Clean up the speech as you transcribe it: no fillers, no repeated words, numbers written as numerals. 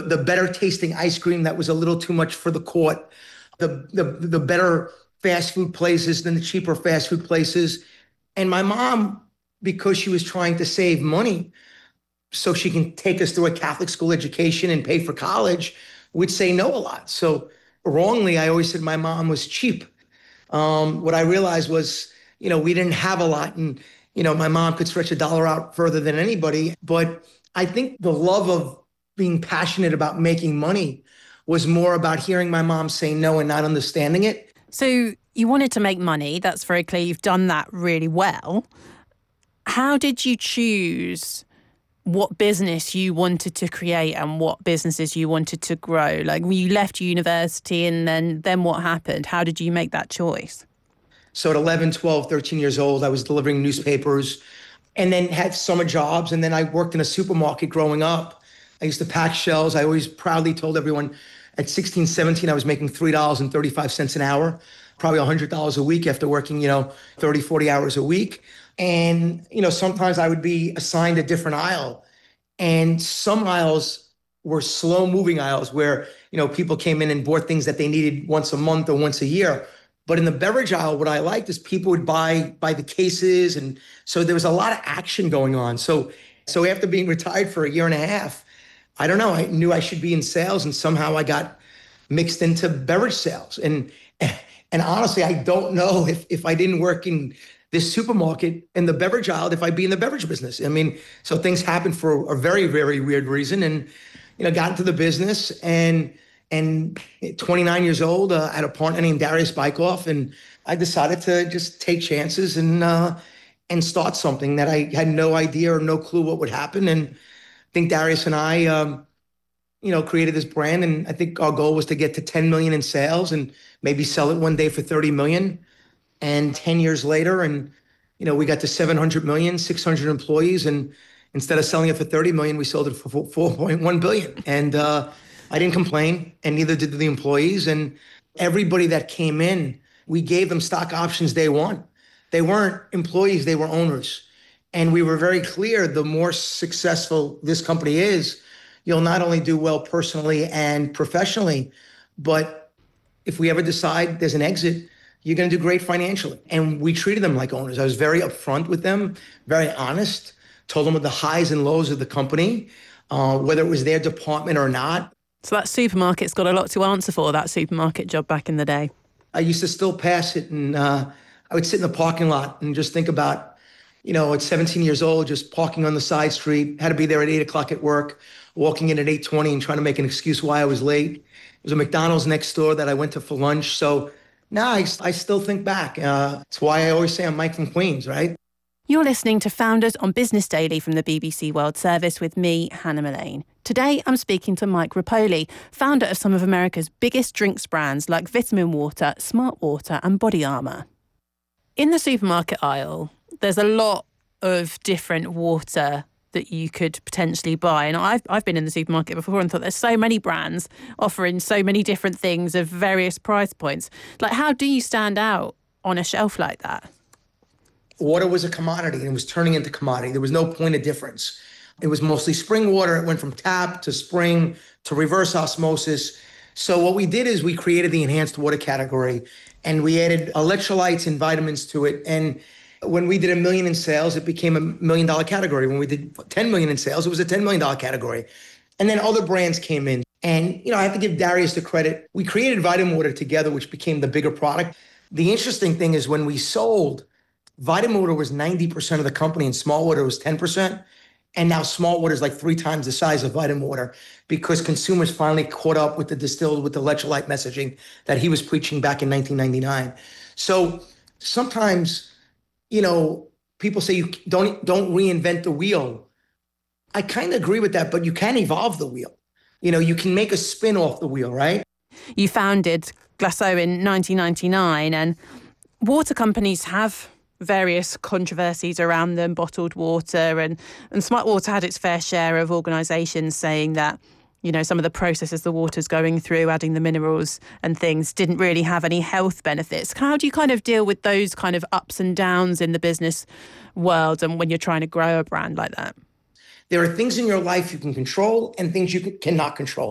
the better tasting ice cream that was a little too much for the court, the better fast food places than the cheaper fast food places. And my mom, because she was trying to save money so she can take us through a Catholic school education and pay for college, would say no a lot. So wrongly, I always said my mom was cheap. What I realized was, we didn't have a lot, and, my mom could stretch a dollar out further than anybody. But I think the love of being passionate about making money was more about hearing my mom say no and not understanding it. So you wanted to make money. That's very clear. You've done that really well. How did you choose what business you wanted to create and what businesses you wanted to grow? Like, you left university and then what happened? How did you make that choice? So at 11, 12, 13 years old, I was delivering newspapers and then had summer jobs. And then I worked in a supermarket growing up. I used to pack shelves. I always proudly told everyone at 16, 17, I was making $3.35 an hour, probably $100 a week after working, 30, 40 hours a week. And, sometimes I would be assigned a different aisle. And some aisles were slow moving aisles where, people came in and bought things that they needed once a month or once a year. But in the beverage aisle, what I liked is people would buy the cases. And so there was a lot of action going on. So after being retired for a year and a half, I don't know, I knew I should be in sales, and somehow I got mixed into beverage sales. And honestly, I don't know if I didn't work in this supermarket in the beverage aisle, if I'd be in the beverage business. I mean, so things happened for a very, very weird reason, and, got into the business. And 29 years old, I had a partner named Darius Bykoff, and I decided to just take chances and start something that I had no idea or no clue what would happen. And I think Darius and I, created this brand, and I think our goal was to get to 10 million in sales and maybe sell it one day for 30 million. And 10 years later, and, we got to 700 million, 600 employees. And instead of selling it for 30 million, we sold it for 4.1 billion. And I didn't complain, and neither did the employees. And everybody that came in, we gave them stock options day one. They weren't employees, they were owners. And we were very clear, the more successful this company is, you'll not only do well personally and professionally, but if we ever decide there's an exit, you're going to do great financially. And we treated them like owners. I was very upfront with them, very honest, told them the highs and lows of the company, whether it was their department or not. So that supermarket's got a lot to answer for, that supermarket job back in the day. I used to still pass it, and I would sit in the parking lot and just think about, at 17 years old, just parking on the side street, had to be there at 8 o'clock at work, walking in at 8:20 and trying to make an excuse why I was late. There was a McDonald's next door that I went to for lunch. So now I still think back. It's why I always say I'm Mike from Queens, right? You're listening to Founders on Business Daily from the BBC World Service with me, Hannah Mullane. Today, I'm speaking to Mike Repole, founder of some of America's biggest drinks brands like Vitamin Water, Smart Water and Body Armour. In the supermarket aisle, there's a lot of different water that you could potentially buy. And I've been in the supermarket before and thought there's so many brands offering so many different things of various price points. Like, how do you stand out on a shelf like that? Water was a commodity, and it was turning into commodity. There was no point of difference. It was mostly spring water. It went from tap to spring to reverse osmosis. So what we did is we created the enhanced water category, and we added electrolytes and vitamins to it. And when we did $1 million in sales, it became $1 million category. When we did 10 million in sales, it was a $10 million category. And then other brands came in. And, I have to give Darius the credit. We created Vitamin Water together, which became the bigger product. The interesting thing is when we sold, Vitamin Water was 90% of the company and Smart Water was 10%. And now Smart Water is like 3 times the size of Vitamin Water because consumers finally caught up with the distilled, with the electrolyte messaging that he was preaching back in 1999. So sometimes, people say you don't reinvent the wheel. I kind of agree with that, but you can evolve the wheel. You can make a spin off the wheel, right? You founded Glacéau in 1999, and water companies have various controversies around them, bottled water, and Smart Water had its fair share of organisations saying that, some of the processes the water's going through, adding the minerals and things, didn't really have any health benefits. How do you kind of deal with those kind of ups and downs in the business world and when you're trying to grow a brand like that? There are things in your life you can control and things you cannot control.